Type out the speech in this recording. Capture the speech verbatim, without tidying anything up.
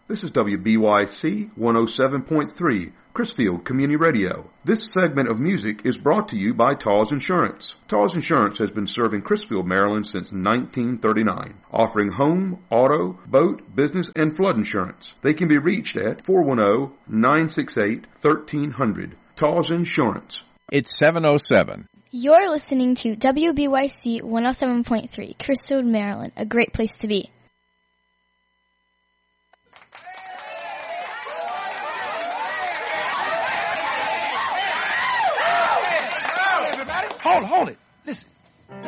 This is W B Y C one oh seven point three, Chrisfield Community Radio. This segment of music is brought to you by Taws Insurance. Taws Insurance has been serving Chrisfield, Maryland since nineteen thirty-nine, offering home, auto, boat, business, and flood insurance. They can be reached at four one zero, nine six eight, one three zero zero. Taws Insurance. It's seven oh seven. You're listening to W B Y C one oh seven point three, Chrisfield, Maryland, a great place to be. Hold, hold it. Listen,